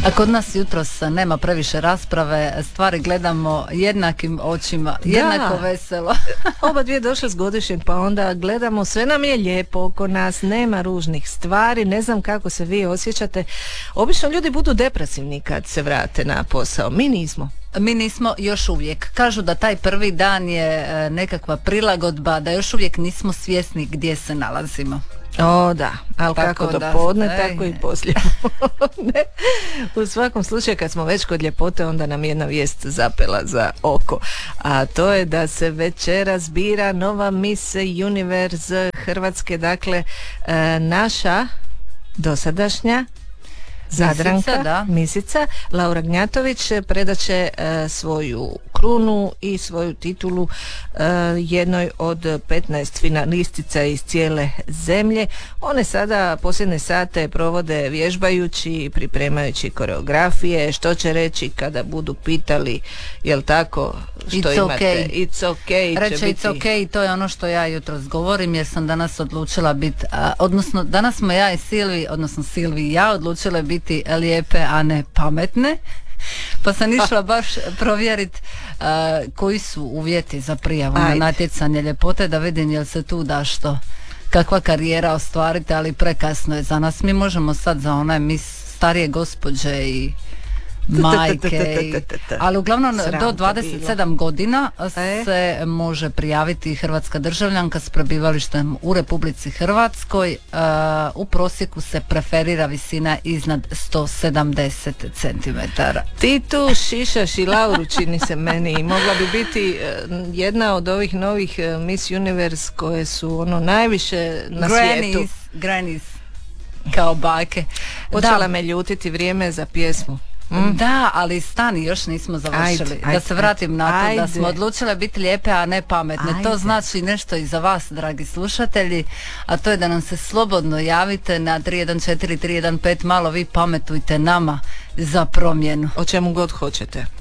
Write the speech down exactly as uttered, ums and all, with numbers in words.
A kod nas jutros nema previše rasprave, stvari gledamo jednakim očima, jednako da. Veselo. Oba dvije došle s godišnjeg, pa onda gledamo, sve nam je lijepo oko nas, nema ružnih stvari, ne znam kako se vi osjećate. Obično ljudi budu depresivni kad se vrate na posao, mi nismo. Mi nismo još uvijek. Kažu da taj prvi dan je nekakva prilagodba, da još uvijek nismo svjesni gdje se nalazimo. O da, ali tako do podne, ej. tako i poslije podne. U svakom slučaju kad smo već kod ljepote, onda nam jedna vijest zapela za oko, a to je da se večeras bira nova Miss Universe Hrvatske, dakle e, naša dosadašnja Zadranka, Misica, da. Misica, Laura Gnjatović predaće e, svoju krunu i svoju titulu e, jednoj od petnaest finalistica iz cijele zemlje. One sada posljedne sate provode vježbajući i pripremajući koreografije, što će reći kada budu pitali, jel tako, što it's imate? Okay. It's okay. Reče će biti... it's ok, to je ono što ja jutros govorim, jer sam danas odlučila biti, odnosno danas smo ja i Silvi, odnosno Silvi i ja odlučile biti lijepe, a ne pametne. Pa sam išla baš provjeriti uh, koji su uvjeti za prijavu Ajde. na natjecanje ljepote, da vidim jel se tu da što, kakva karijera ostvariti, ali prekasno je za nas. Mi možemo sad za onaj mis starije gospođe i majke i, ali uglavnom do dvadeset sedam godina se može prijaviti hrvatska državljanka s prebivalištem u Republici Hrvatskoj. Uh, u prosjeku se preferira visina iznad sto sedamdeset centimetara. Ti tu šišaš i Lauru, čini se meni, i mogla bi biti uh, jedna od ovih novih uh, Miss Universe koje su ono najviše na Grannies, svijetu. Grannies, kao bajke. Počela da. me ljutiti vrijeme za pjesmu. Mm. Da, ali stani, još nismo završili. Ajde, ajde, da se vratim na to, ajde. Da smo odlučile biti lijepe, a ne pametne. Ajde. To znači nešto i za vas, dragi slušatelji, a to je da nam se slobodno javite na tri jedan četiri tri jedan pet, malo vi pametujte nama za promjenu. O čemu god hoćete.